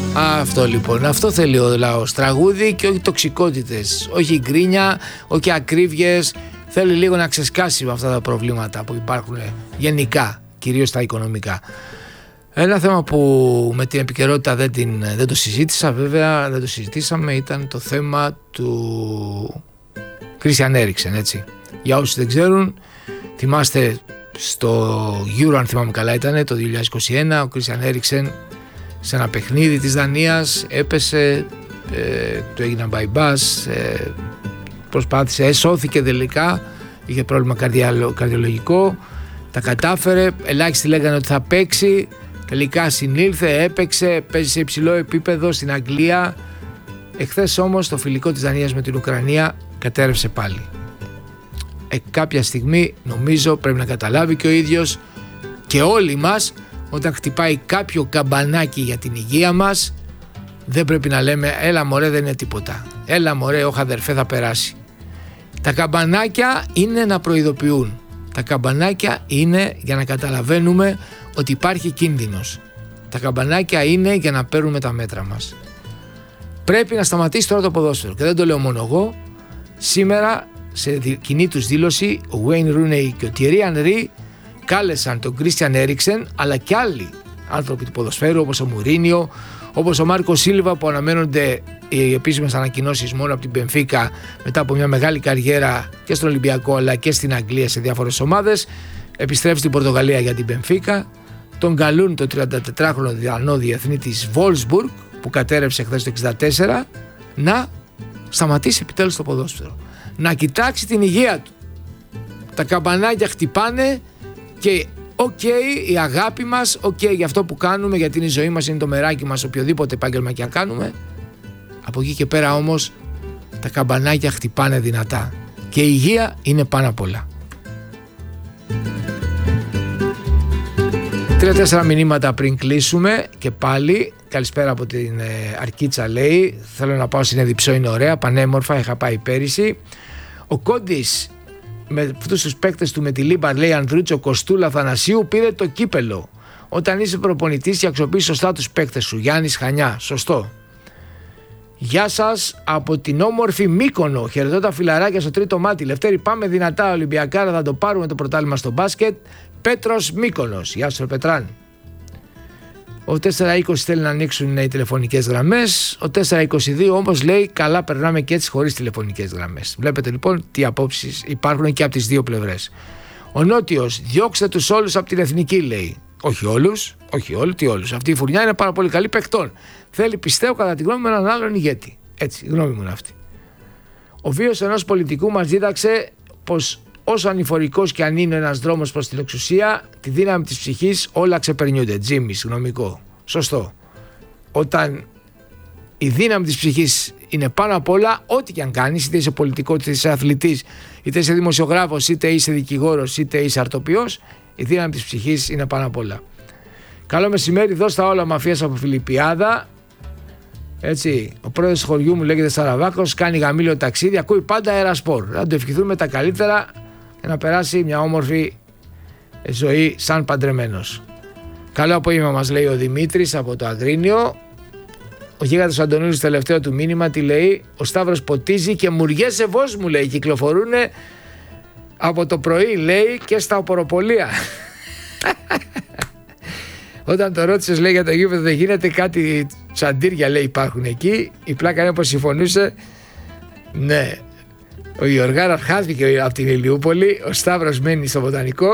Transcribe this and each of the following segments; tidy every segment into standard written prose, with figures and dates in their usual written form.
Αυτό λοιπόν, αυτό θέλει ο λαός. Τραγούδι και όχι τοξικότητες, όχι γκρίνια, όχι ακρίβειες. Θέλει λίγο να ξεσκάσει με αυτά τα προβλήματα που υπάρχουν γενικά, κυρίως τα οικονομικά. Ένα θέμα που με την επικαιρότητα δεν το συζήτησα, βέβαια δεν το συζητήσαμε, ήταν το θέμα του Christian Eriksen, έτσι. Για όσους δεν ξέρουν, θυμάστε στο Euro, αν θυμάμαι καλά ήταν, το 2021, ο Christian Eriksen σε ένα παιχνίδι της Δανίας έπεσε, του έγιναν bypass, προσπάθησε, σώθηκε τελικά, είχε πρόβλημα καρδιολογικό, τα κατάφερε, ελάχιστοι λέγανε ότι θα παίξει, τελικά συνήλθε, έπαιξε, παίζει σε υψηλό επίπεδο στην Αγγλία. Εχθές όμως το φιλικό της Δανίας με την Ουκρανία κατέρευσε πάλι. Κάποια στιγμή νομίζω πρέπει να καταλάβει και ο ίδιος και όλοι μας, όταν χτυπάει κάποιο καμπανάκι για την υγεία μας, δεν πρέπει να λέμε έλα μωρέ δεν είναι τίποτα, έλα μωρέ όχι αδερφέ θα περάσει. Τα καμπανάκια είναι να προειδοποιούν, τα καμπανάκια είναι για να καταλαβαίνουμε ότι υπάρχει κίνδυνος, τα καμπανάκια είναι για να παίρνουμε τα μέτρα μας. Πρέπει να σταματήσει τώρα το ποδόσφαιρο και δεν το λέω μόνο εγώ. Σήμερα σε κοινή τους δήλωση ο Wayne Rooney και ο Thierry Henry κάλεσαν τον Christian Eriksen, αλλά και άλλοι άνθρωποι του ποδοσφαίρου όπως ο Μουρίνιο, όπως ο Μάρκο Σίλβα, που αναμένονται οι επίσημες ανακοινώσεις μόνο από την Μπενφίκα μετά από μια μεγάλη καριέρα και στον Ολυμπιακό αλλά και στην Αγγλία σε διάφορες ομάδες. Επιστρέφει στην Πορτογαλία για την Μπενφίκα. Τον καλούν το 34χρονο Δανό διεθνή της Wolfsburg που κατέρευσε χθες το 64 να σταματήσει επιτέλους το ποδόσφαιρο, να κοιτάξει την υγεία του. Τα καμπανάκια χτυπάνε και η αγάπη μας, για αυτό που κάνουμε, γιατί είναι η ζωή μας, είναι το μεράκι μας, οποιοδήποτε επάγγελμα και αν κάνουμε. Από εκεί και πέρα όμως τα καμπανάκια χτυπάνε δυνατά και η υγεία είναι πάνω απ' όλα. 3-4 μηνύματα πριν κλείσουμε και πάλι. Καλησπέρα από την Αρκίτσα, λέει. Θέλω να πάω στην Εδιψό, είναι ωραία, πανέμορφα, είχα πάει πέρυσι. Ο Κόντης με αυτούς τους παίκτες του με τη Λίμπαρ, λέει Ανδρούτσο, Κοστούλα, Θανασίου, πήρε το κύπελο. Όταν είσαι προπονητής και αξιοποιείς σωστά τους παίκτες σου. Γιάννης Χανιά, σωστό. Γεια σας από την όμορφη Μύκονο. Χαιρετώ τα φιλαράκια στο τρίτο μάτι. Λευτέρη, πάμε δυνατά Ολυμπιακάρα, θα το πάρουμε το πρωτάθλημα στο μπάσκετ. Πέτρος Μύκονος. Γεια σου, Πετράν. Ο 420 θέλει να ανοίξουν οι τηλεφωνικές γραμμές. Ο 422 όμως λέει καλά, περνάμε και έτσι χωρίς τηλεφωνικές γραμμές. Βλέπετε λοιπόν τι απόψεις υπάρχουν και από τις δύο πλευρές. Ο Νότιος, διώξτε τους όλους από την εθνική, λέει. Όχι όλους, τι όλους. Αυτή η φουρνιά είναι πάρα πολύ καλή παιχτών. Θέλει, πιστεύω, κατά τη γνώμη μου, έναν άλλον ηγέτη. Έτσι, η γνώμη μου είναι αυτή. Ο βίος ενός πολιτικού μας δίδαξε πως όσο ανηφορικός και αν είναι ένας δρόμος προς την εξουσία, τη δύναμη της ψυχής όλα ξεπερνιούνται. Τζίμις, γνωμικό. Σωστό. Όταν η δύναμη της ψυχής είναι πάνω απ' όλα, ό,τι και αν κάνεις, είτε είσαι πολιτικός, είτε είσαι αθλητής, είτε είσαι δημοσιογράφος, είτε είσαι δικηγόρος, είτε είσαι αρτοποιός, η δύναμη της ψυχής είναι πάνω απ' όλα. Καλό μεσημέρι, δώστα όλα μαφίας από Φιλιππιάδα. Έτσι, ο πρόεδρος του χωριού μου λέγεται Σαραβάκος, κάνει γαμήλιο ταξίδι, ακούει πάντα αερασπορ. Να του ευχηθούμε τα καλύτερα και να περάσει μια όμορφη ζωή σαν παντρεμένος. Καλό απόγευμα μας λέει ο Δημήτρης από το Αγρίνιο. Ο γίγαντας Αντωνίου τελευταίο του μήνυμα τι λέει? Ο Σταύρος ποτίζει και μουριές ευώς μου λέει κυκλοφορούν από το πρωί, λέει, και στα οποροπολία. Όταν το ρώτησες, λέει, για το γήπεδο δεν γίνεται, κάτι τσαντήρια, λέει, υπάρχουν εκεί. Η πλάκα είναι πως συμφωνούσε. Ναι, ο Ιωργάρας χάθηκε από την Ηλιούπολη, ο Σταύρος μένει στο Βοτανικό.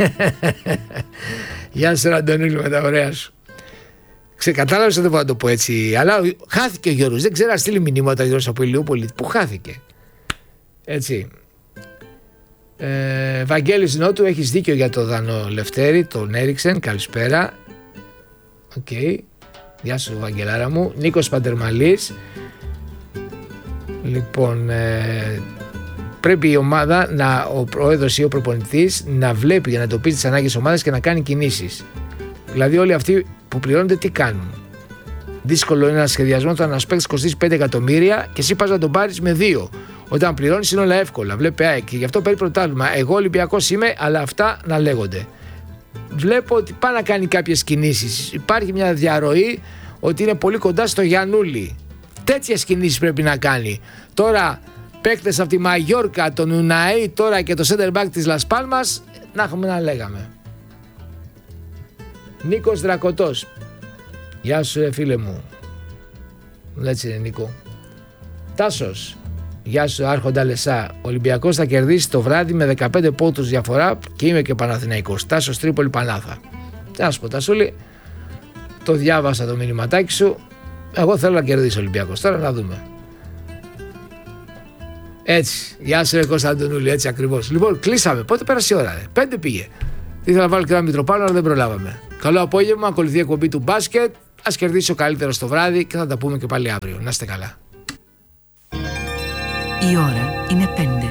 Γεια σου Αντωνίλου με τα ωραία σου. Κατάλαβες ότι δεν μπορώ να το πω έτσι, αλλά χάθηκε ο Γιώργος, δεν ξέρω να στείλει μηνύματα Γιώργος από Ηλιούπολη, που χάθηκε. Έτσι. Βαγγέλης Νότου, έχεις δίκιο για το Δανό Λευτέρη, τον Έριξεν, καλησπέρα. Οκ. Γεια σου Βαγγελάρα μου. Νίκος Παντερμαλής. Λοιπόν, πρέπει η ομάδα, ο πρόεδρος ή ο προπονητής να βλέπει για να τοπίσει τις ανάγκες της ομάδας και να κάνει κινήσεις. Δηλαδή όλοι αυτοί που πληρώνονται τι κάνουν? Δύσκολο είναι ένα σχεδιασμό όταν ένας παίκτης κοστίζει 5 εκατομμύρια και εσύ πας να τον πάρεις με 2. Όταν πληρώνεις είναι όλα εύκολα. Βλέπει ΑΕΚ και γι' αυτό παίρνει πρωτάθλημα. Εγώ Ολυμπιακός είμαι, αλλά αυτά να λέγονται. Βλέπω ότι πάει να κάνει κάποιες κινήσεις. Υπάρχει μια διαρροή ότι είναι πολύ κοντά στο Γιαννούλη. Τέτοιες κινήσεις πρέπει να κάνει. Τώρα παίκτες από τη Μαγιόρκα, τον Ουναή τώρα και το center back της Λας Πάλμας, να έχουμε να λέγαμε. Νίκος Δρακωτός. Γεια σου φίλε μου. Έτσι είναι Νίκο. Τάσος. Γεια σου Άρχοντα Λεσά. Ο Ολυμπιακός θα κερδίσει το βράδυ με 15 πόντους διαφορά και είμαι και Παναθηναϊκός. Τάσος Τρίπολη Πανάθα. Τι να σου πω Τάσουλη, το διάβασα το μηνυματάκι σου. Εγώ θέλω να κερδίσει ο Ολυμπιακός. Τώρα να δούμε. Έτσι. Γεια σου Κωνσταντινούλη, έτσι ακριβώς. Λοιπόν, κλείσαμε. Πότε πέρασε η ώρα, 5 πήγε. Ήθελα να βάλω και ένα Μητροπάνο, αλλά δεν προλάβαμε. Καλό απόγευμα, ακολουθεί η εκπομπή του μπάσκετ. Ας κερδίσει ο καλύτερος το βράδυ και θα τα πούμε και πάλι αύριο. Να είστε καλά. Η ώρα είναι 5.